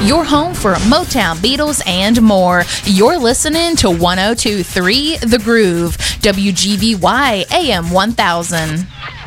your home for Motown, Beatles, and more. You're listening to 102.3 The Groove, WGVY AM 1000.